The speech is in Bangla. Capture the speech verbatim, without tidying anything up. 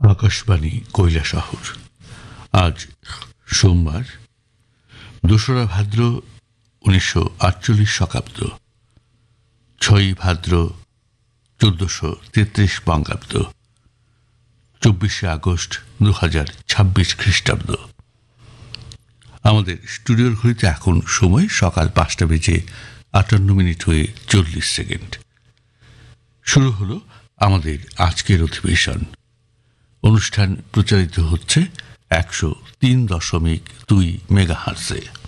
আকাশবাণী কৈলাসহর। আজ সোমবার দোসরা ভাদ্র উনিশশো আটচল্লিশ শকাব্দ, ছয়ই ভাদ্র চোদ্দশো তেত্রিশ বঙ্গাব্দ, চব্বিশে আগস্ট দু হাজার ছাব্বিশ খ্রিস্টাব্দ। আমাদের স্টুডিওর ঘড়িতে এখন সময় সকাল পাঁচটা বেজে আটান্ন মিনিট হয়ে চল্লিশ সেকেন্ড। শুরু হলো আমাদের আজকের অধিবেশন। অনুষ্ঠান প্রচারিত হচ্ছে একশো তিন দশমিক দুই মেগাহার্টজে।